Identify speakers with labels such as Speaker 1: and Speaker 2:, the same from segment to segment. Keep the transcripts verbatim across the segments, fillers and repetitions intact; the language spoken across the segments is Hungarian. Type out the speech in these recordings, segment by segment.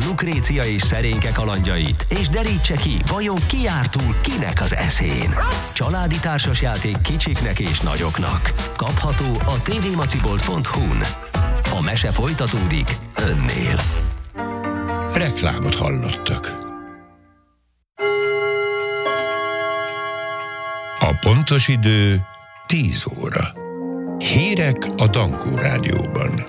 Speaker 1: Lukrécia és Szerénke kalandjait, és derítse ki, vajon ki járt túl kinek az eszén. Családi társasjáték kicsiknek és nagyoknak. Kapható a tvmacibolt pont hu-n. A mese folytatódik önnél.
Speaker 2: Reklámot hallottak. A pontos idő tíz óra. Hírek a Dankó Rádióban.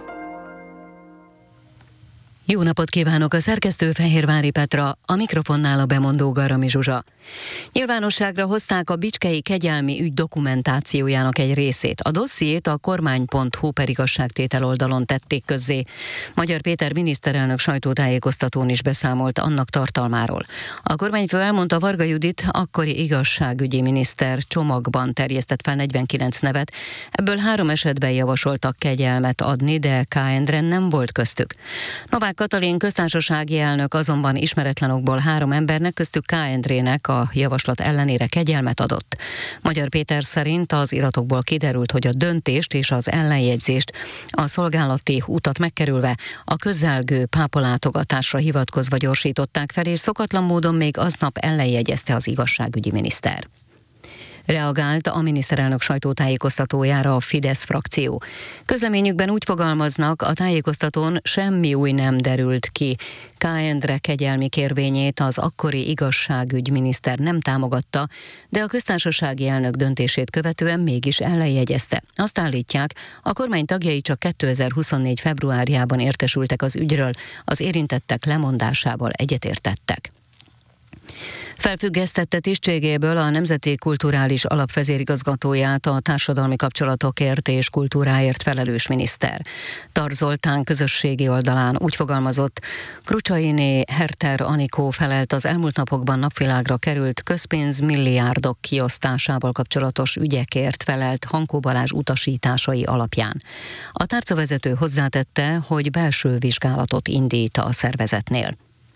Speaker 3: Jó napot kívánok, a szerkesztő Fehérvári Petra, a mikrofonnál a bemondó Garami Zsuzsa. Nyilvánosságra hozták a bicskei kegyelmi ügy dokumentációjának egy részét. A dossziét a kormány pont hu per igazságtétel oldalon tették közzé. Magyar Péter miniszterelnök sajtótájékoztatón is beszámolt annak tartalmáról. A kormányfő elmondta, Varga Judit akkori igazságügyi miniszter csomagban terjesztett fel negyvenkilenc nevet, ebből három esetben javasoltak kegyelmet adni, de K. Endre nem volt köztük. Novák Katalin köztársasági elnök azonban ismeretlen okból három embernek, köztük K. Endrének a javaslat ellenére kegyelmet adott. Magyar Péter szerint az iratokból kiderült, hogy a döntést és az ellenjegyzést a szolgálati utat megkerülve a közelgő pápalátogatásra hivatkozva gyorsították fel, és szokatlan módon még aznap ellenjegyezte az igazságügyi miniszter. Reagált a miniszterelnök sajtótájékoztatójára a Fidesz frakció. Közleményükben úgy fogalmaznak, a tájékoztatón semmi új nem derült ki. K. Endre kegyelmi kérvényét az akkori igazságügyminiszter nem támogatta, de a köztársasági elnök döntését követően mégis ellenjegyezte. Azt állítják, a kormány tagjai csak kétezer-huszonnégy februárjában értesültek az ügyről, az érintettek lemondásával egyetértettek. Felfüggesztette tisztségéből a Nemzeti Kulturális Alap vezérigazgatóját a társadalmi kapcsolatokért és kultúráért felelős miniszter. Tar Zoltán közösségi oldalán úgy fogalmazott, Krucsainé Herter Anikó felelt az elmúlt napokban napvilágra került közpénz milliárdok kiosztásával kapcsolatos ügyekért felelt Hankó Balázs utasításai alapján. A tárcavezető hozzátette, hogy belső vizsgálatot indít a szervezetnél.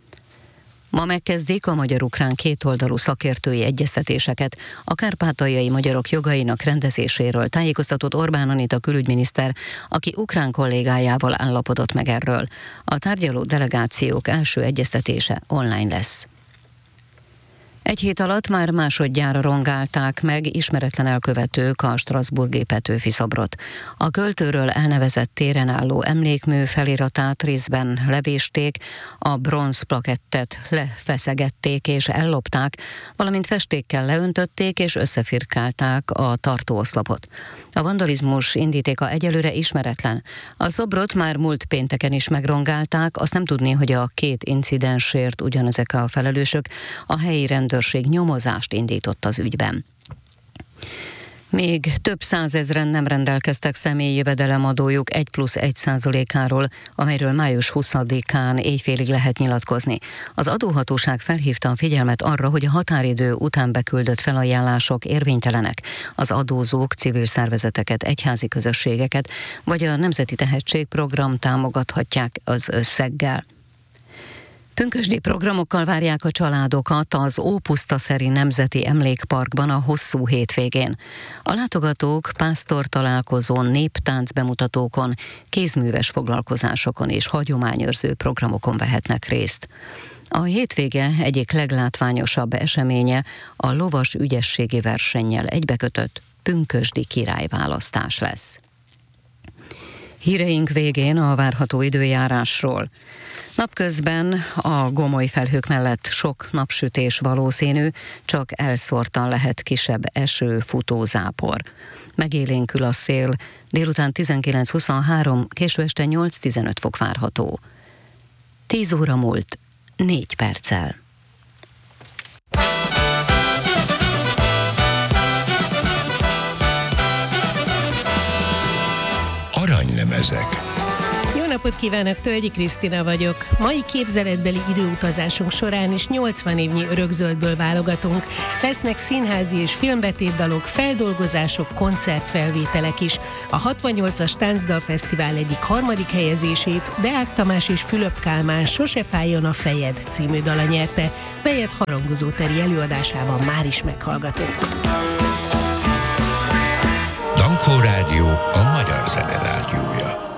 Speaker 3: Ma megkezdik a magyar-ukrán kétoldalú szakértői egyeztetéseket a kárpátaljai magyarok jogainak rendezéséről, tájékoztatott Orbán Anita külügyminiszter, aki ukrán kollégájával állapodott meg erről. A tárgyaló delegációk első egyeztetése online lesz. Egy hét alatt már másodjára rongálták meg ismeretlen elkövetők a strasbourgi Petőfi szobrot. A költőről elnevezett téren álló emlékmű feliratát részben levésték, a bronz plakettet lefeszegették és ellopták, valamint festékkel leöntötték és összefirkálták a tartóoszlopot. A vandalizmus indítéka egyelőre ismeretlen. A szobrot már múlt pénteken is megrongálták, azt nem tudni, hogy a két incidensért ugyanezek a felelősök. A helyi rendőrség nyomozást indított az ügyben. Még több százezren nem rendelkeztek személyi jövedelemadójuk egy plusz egy százalékáról, amelyről május huszadikán éjfélig lehet nyilatkozni. Az adóhatóság felhívta a figyelmet arra, hogy a határidő után beküldött felajánlások érvénytelenek. Az adózók civil szervezeteket, egyházi közösségeket vagy a Nemzeti Tehetségprogram támogathatják az összeggel. Pünkösdi programokkal várják a családokat az Ópusztaszeri Nemzeti Emlékparkban a hosszú hétvégén. A látogatók pásztor találkozón, néptánc bemutatókon, kézműves foglalkozásokon és hagyományőrző programokon vehetnek részt. A hétvége egyik leglátványosabb eseménye a lovas ügyességi versennyel egybekötött pünkösdi királyválasztás lesz. Híreink végén a várható időjárásról. Napközben a gomoly felhők mellett sok napsütés valószínű, csak elszórtan lehet kisebb eső, futó, zápor. Megélénkül a szél, délután tizenkilenc huszonhárom, késő este nyolc tizenöt fok várható. tíz óra múlt, négy perccel.
Speaker 2: Aranylemezek.
Speaker 4: Jó napot kívánok, Tölgyi Krisztina vagyok. Mai képzeletbeli időutazásunk során is nyolcvan évnyi örökzöldből válogatunk. Lesznek színházi és filmbetétdalok, feldolgozások, koncertfelvételek is. A hatvannyolcas Táncdalfesztivál egyik harmadik helyezését Deák Tamás és Fülöp Kálmán Sose fájjon a fejed című dala nyerte, melyet harangozó teri előadásában már is meghallgatunk.
Speaker 2: Dankó Rádió, a magyar zene rádiója.